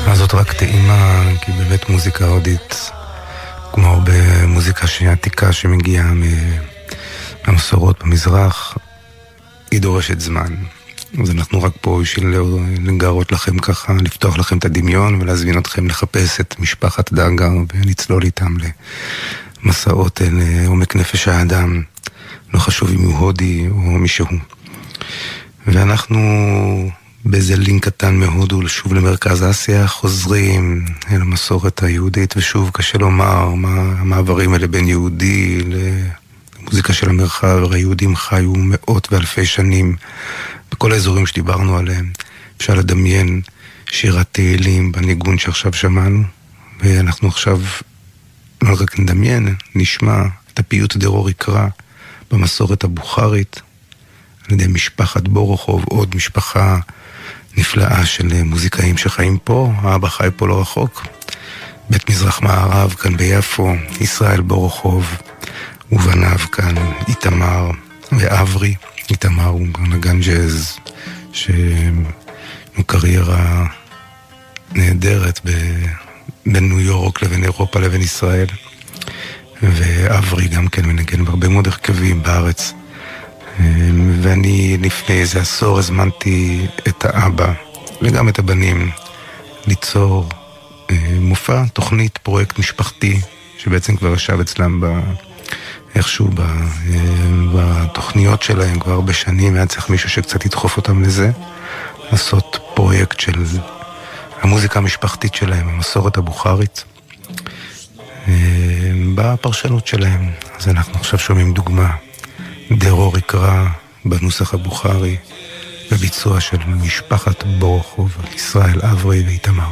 זאת רק טעימה, כי באמת מוזיקה הודית, כמו הרבה מוזיקה עתיקה שמגיעה מהמסורות במזרח, היא דורשת זמן. אז אנחנו רק פה בשביל לגרות לכם ככה, לפתוח לכם את הדמיון ולהזמין אתכם לחפש את משפחת דאגר ולצלול איתם למסעות אל עומק נפש האדם, לא חשוב אם הוא הודי או מישהו. ואנחנו באיזה לינק קטן מהודו שוב למרכז אסיה, חוזרים אל המסורת היהודית, ושוב קשה לומר מה המעברים האלה בין יהודי למוזיקה של המרחב. היהודים חיו מאות ואלפי שנים בכל האזורים שדיברנו עליהם. אפשר לדמיין שירת תהילים בניגון שעכשיו שמענו, ואנחנו עכשיו לא רק נדמיין, נשמע את הפיוט דרור יקרא במסורת הבוכרית על ידי משפחת בורוכוב, עוד משפחה נפלאה של מוזיקאים שחיים פה. האבא חי פה לא רחוק, בית מזרח מערב כאן ביפו, ישראל בורוכוב ובניו כאן איתמר ואברי. איתמר הוא נגן ג'אז שהוא קריירה נהדרת בין ניו יורק לבין אירופה לבין ישראל, ואברי גם כן מנגן בהרבה מאוד הרכבים בארץ. ואני לפני איזה עשור הזמנתי את האבא וגם את הבנים ליצור מופע, תוכנית, פרויקט משפחתי שבעצם כבר ישב אצלם איכשהו בתוכניות שלהם כבר הרבה שנים. היה צריך מישהו שקצת ידחוף אותם לזה, לעשות פרויקט של המוזיקה המשפחתית שלהם, המסורת הבוכרית בפרשנות שלהם. אז אנחנו עכשיו שומעים דוגמה, דרור יקרא בנוסח הבוכרי בביצוע של משפחת בורוכוב, ישראל אברי ואיתמר.